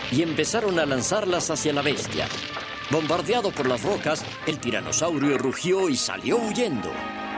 y empezaron a lanzarlas hacia la bestia. Bombardeado por las rocas, el tiranosaurio rugió y salió huyendo.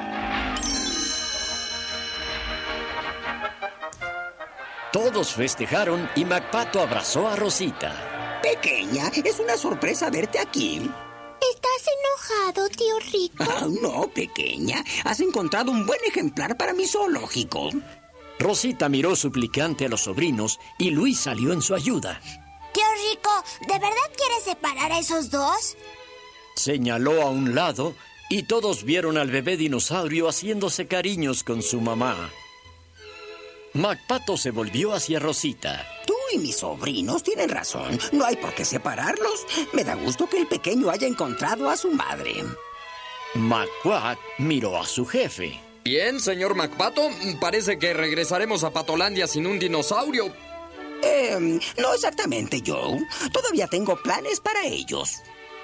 Todos festejaron y McPato abrazó a Rosita. Pequeña, es una sorpresa verte aquí. ¿Estás enojado, tío Rico? No, pequeña. Has encontrado un buen ejemplar para mi zoológico. Rosita miró suplicante a los sobrinos y Luis salió en su ayuda. Tío Rico, ¿de verdad quieres separar a esos dos? Señaló a un lado y todos vieron al bebé dinosaurio haciéndose cariños con su mamá. McPato se volvió hacia Rosita. Tú y mis sobrinos tienen razón. No hay por qué separarlos. Me da gusto que el pequeño haya encontrado a su madre. McQuack miró a su jefe. Bien, señor McPato. Parece que regresaremos a Patolandia sin un dinosaurio. No exactamente, Joe. Todavía tengo planes para ellos.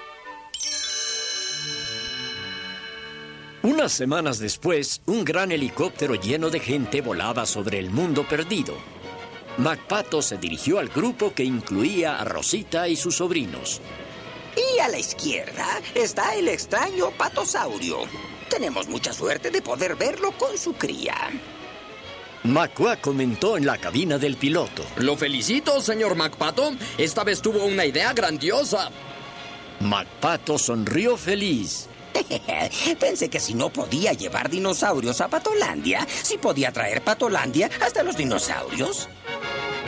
Unas semanas después, un gran helicóptero lleno de gente volaba sobre el mundo perdido. McPato se dirigió al grupo que incluía a Rosita y sus sobrinos. Y a la izquierda está el extraño patosaurio. Tenemos mucha suerte de poder verlo con su cría. McQuack comentó en la cabina del piloto. Lo felicito, señor McPato. Esta vez tuvo una idea grandiosa. McPato sonrió feliz. Pensé que si no podía llevar dinosaurios a Patolandia, sí podía traer Patolandia hasta los dinosaurios.